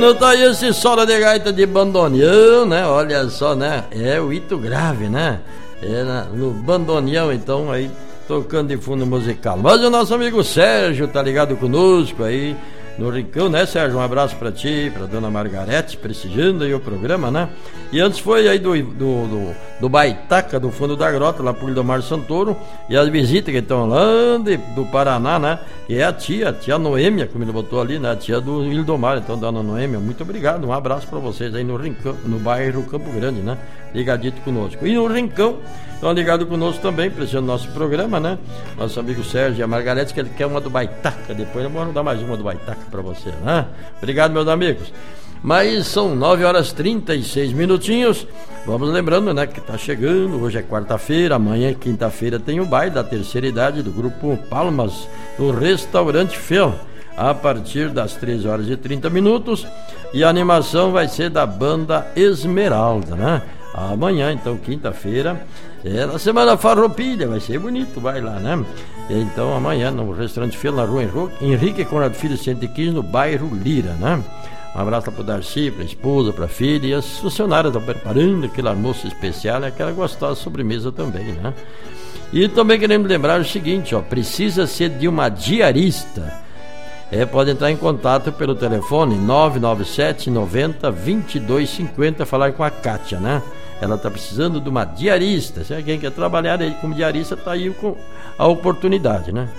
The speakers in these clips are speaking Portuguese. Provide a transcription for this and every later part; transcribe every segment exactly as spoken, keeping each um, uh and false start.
Bueno, tá aí esse solo de gaita de bandoneão, né? Olha só, né? É o hito grave, né? É na, no bandoneão, então, aí, tocando de fundo musical. Mas o nosso amigo Sérgio tá ligado conosco aí no Rincão, né, Sérgio? Um abraço pra ti, pra dona Margarete, prestigiando aí o programa, né? E antes foi aí do, do, do, do Baitaca, do fundo da grota, lá por Ildomar Santoro, e as visitas que estão lá de, do Paraná, né? Que é a tia, a tia Noêmia, como ele botou ali, né? A tia do Ildomar, então, dona Noêmia, muito obrigado, um abraço pra vocês aí no Rincão, no bairro Campo Grande, né? Ligadito conosco. E no Rincão, estão ligados conosco também, prestigiando nosso programa, né? Nosso amigo Sérgio e a Margarete, que ele quer uma do Baitaca, depois eu vou dar mais uma do Baitaca pra você, né? Obrigado, meus amigos. Mas são nove horas e trinta e seis minutinhos. Vamos lembrando, né, que tá chegando. Hoje é quarta-feira, amanhã, quinta-feira, tem o baile da terceira idade do Grupo Palmas, do Restaurante Fel, a partir das treze horas e trinta minutos. E a animação vai ser da banda Esmeralda, né? Amanhã, então, quinta-feira, é na Semana Farroupilha, vai ser bonito, vai lá, né? Então, amanhã, no Restaurante Fel, na rua Henrique Conrado Filho, cento e quinze, no bairro Lira, né? Um abraço para o Darcy, para a esposa, para a filha, e as funcionárias estão preparando aquele almoço especial e aquela gostosa sobremesa também, né? E também queremos lembrar o seguinte, ó, precisa ser de uma diarista. É, pode entrar em contato pelo telefone nove nove sete noventa vinte e dois cinquenta, falar com a Kátia, né? Ela está precisando de uma diarista. Se alguém quer trabalhar aí como diarista, está aí com a oportunidade, né?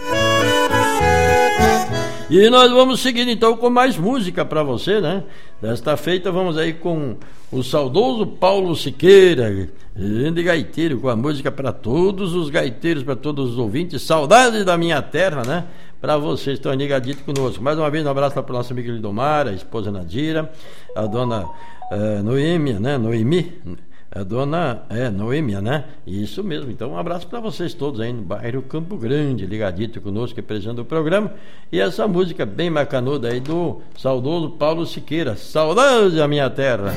E nós vamos seguindo então com mais música para você, né? Desta feita vamos aí com o saudoso Paulo Siqueira, grande gaiteiro, com a música para todos os gaiteiros, para todos os ouvintes. Saudade da minha terra, né? Para vocês, estão ligaditos conosco. Mais uma vez, um abraço para o nosso amigo Lidomar, a esposa Nadira, a dona uh, Noêmia, né? Noemi, a dona é, Noêmia, né? Isso mesmo. Então, um abraço para vocês todos aí no bairro Campo Grande, ligadito conosco, apresentando o programa. E essa música bem macanuda aí do saudoso Paulo Siqueira, Saudade da minha terra.